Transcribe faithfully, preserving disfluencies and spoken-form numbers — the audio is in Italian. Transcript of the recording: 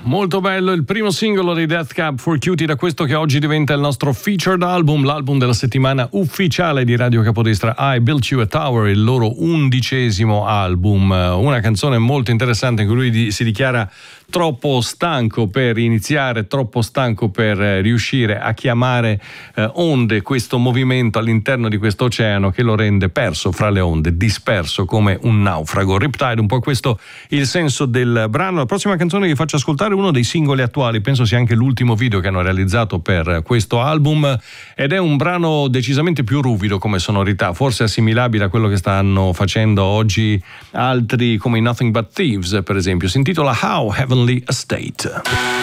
Molto bello il primo singolo dei Death Cab for Cutie, da questo che oggi diventa il nostro featured album, l'album della settimana ufficiale di Radio Capodestra, I Built You a Tower, il loro undicesimo album. Una canzone molto interessante in cui lui si dichiara troppo stanco per iniziare, troppo stanco per riuscire a chiamare eh, onde, questo movimento all'interno di questo oceano che lo rende perso fra le onde, disperso come un naufrago. Riptide, un po' questo il senso del brano. La prossima canzone che vi faccio ascoltare è uno dei singoli attuali, penso sia anche l'ultimo video che hanno realizzato per questo album, ed è un brano decisamente più ruvido come sonorità, forse assimilabile a quello che stanno facendo oggi altri come i Nothing But Thieves per esempio. Si intitola How Heavenly a State.